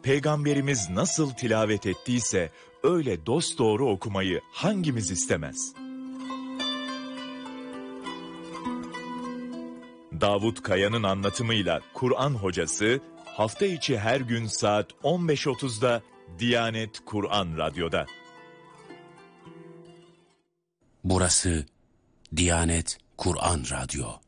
Peygamberimiz nasıl tilavet ettiyse öyle dosdoğru okumayı hangimiz istemez? Davut Kaya'nın anlatımıyla Kur'an Hocası hafta içi her gün saat 15.30'da Diyanet Kur'an Radyo'da. Burası Diyanet Kur'an Radyo.